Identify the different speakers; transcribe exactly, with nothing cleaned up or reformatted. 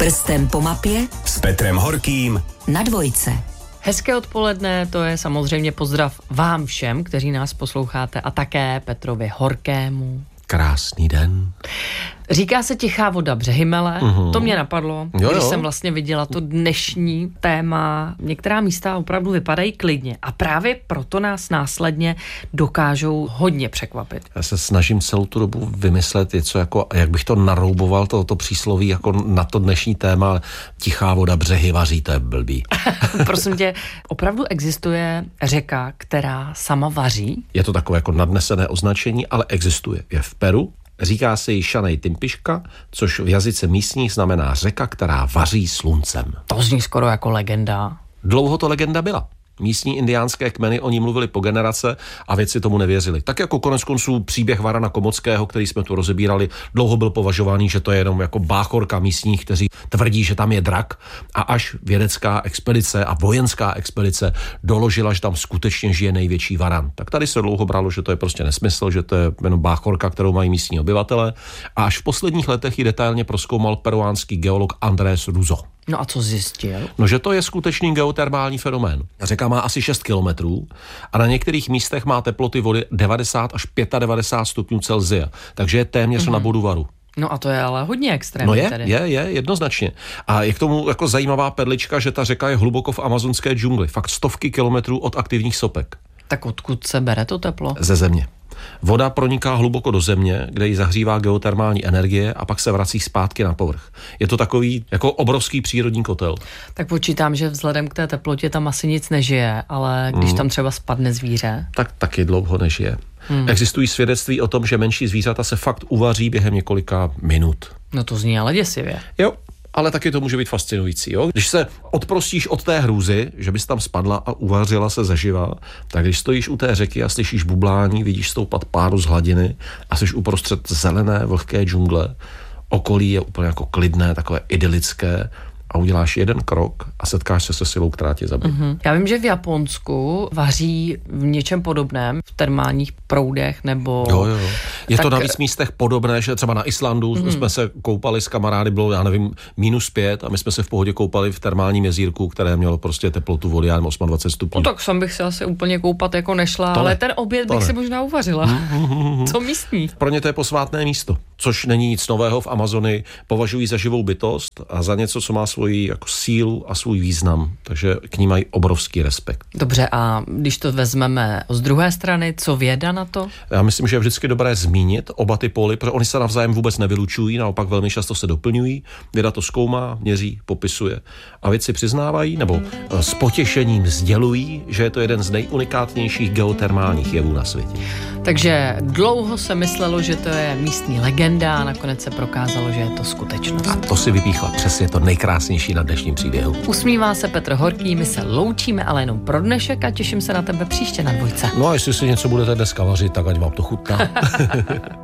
Speaker 1: Prstem po mapě
Speaker 2: s Petrem Horkým
Speaker 1: na Dvojce.
Speaker 3: Hezké odpoledne, to je samozřejmě pozdrav vám všem, kteří nás posloucháte, a také Petrovi Horkému.
Speaker 4: Krásný den.
Speaker 3: Říká se Tichá voda Břehymele, uh-huh. To mě napadlo, jo, když jo. jsem vlastně viděla to dnešní téma. Některá místa opravdu vypadají klidně a právě proto nás následně dokážou hodně překvapit.
Speaker 4: Já se snažím celou tu dobu vymyslet něco jako, jak bych to narouboval, to, to přísloví jako na to dnešní téma. Tichá voda břehy vaří, to je blbý.
Speaker 3: Prosím tě, opravdu existuje řeka, která sama vaří?
Speaker 4: Je to takové jako nadnesené označení, ale existuje. Je v Peru. Říká se jí Šanej Timpiška, což v jazyce místních znamená řeka, která vaří sluncem.
Speaker 3: To zní skoro jako legenda.
Speaker 4: Dlouho to legenda byla. Místní indiánské kmeny o ní mluvili po generace a vědci tomu nevěřili. Tak jako koneckonců příběh Varana Komockého, který jsme tu rozebírali, dlouho byl považovaný, že to je jenom jako báchorka místních, kteří tvrdí, že tam je drak, a až vědecká expedice a vojenská expedice doložila, že tam skutečně žije největší varan. Tak tady se dlouho bralo, že to je prostě nesmysl, že to je jenom báchorka, kterou mají místní obyvatele, a až v posledních letech ji detailně prozkoumal peruánský geolog Andrés Ruzo.
Speaker 3: No a co zjistil?
Speaker 4: No, že to je skutečný geotermální fenomén. Řeka má asi šest kilometrů a na některých místech má teploty vody devadesát až devadesát pět stupňů Celsia, takže je téměř mm-hmm. na bodu varu.
Speaker 3: No a to je ale hodně extrémní.
Speaker 4: No je,
Speaker 3: tedy.
Speaker 4: je, je, jednoznačně. A je k tomu jako zajímavá perlička, že ta řeka je hluboko v amazonské džungli, fakt stovky kilometrů od aktivních sopek.
Speaker 3: Tak odkud se bere to teplo?
Speaker 4: Ze země. Voda proniká hluboko do země, kde ji zahřívá geotermální energie a pak se vrací zpátky na povrch. Je to takový jako obrovský přírodní kotel.
Speaker 3: Tak počítám, že vzhledem k té teplotě tam asi nic nežije, ale když mm. tam třeba spadne zvíře?
Speaker 4: Tak taky dlouho nežije. Mm. Existují svědectví o tom, že menší zvířata se fakt uvaří během několika minut.
Speaker 3: No to zní ale děsivě.
Speaker 4: Jo. Ale taky to může být fascinující. Jo? Když se odprostíš od té hrůzy, že bys tam spadla a uvařila se zaživa, tak když stojíš u té řeky a slyšíš bublání, vidíš stoupat páru z hladiny a jsi uprostřed zelené vlhké džungle, okolí je úplně jako klidné, takové idylické, a uděláš jeden krok a setkáš se se silou, která tě zabije.
Speaker 3: Mm-hmm. Já vím, že v Japonsku vaří v něčem podobném, v termálních proudech nebo...
Speaker 4: Jo, jo. Je
Speaker 3: tak...
Speaker 4: to na víc místech podobné, že třeba na Islandu mm-hmm. jsme se koupali s kamarády, bylo, já nevím, minus pět a my jsme se v pohodě koupali v termálním jezírku, které mělo prostě teplotu vody, já nevím, dvacet osm stupňů.
Speaker 3: No tak jsem bych se asi úplně koupat jako nešla, to ale ne. ten oběd to bych ne. si možná uvařila. Mm-hmm. Co místní?
Speaker 4: Pro ně to je posvátné místo, což není nic nového v Amazonii. Považují za živou bytost a za něco, co má svoji jako sílu a svůj význam, takže k ní mají obrovský respekt.
Speaker 3: Dobře, a když to vezmeme z druhé strany, co věda na to?
Speaker 4: Já myslím, že je vždycky dobré zmínit oba ty póly, protože oni se navzájem vůbec nevylučují, naopak velmi často se doplňují. Věda to zkoumá, měří, popisuje. A vědci přiznávají, nebo s potěšením sdělují, že je to jeden z nejunikátnějších geotermálních jevů na světě.
Speaker 3: Takže dlouho se myslelo, že to je místní legenda a nakonec se prokázalo, že je to skutečnost.
Speaker 4: A to si vypíchla přesně to nejkrásnější na dnešním příběhu.
Speaker 3: Usmívá se Petr Horký, my se loučíme ale jenom pro dnešek a těším se na tebe příště na Dvojce.
Speaker 4: No a jestli si něco budete dneska vařit, tak ať vám to chutná.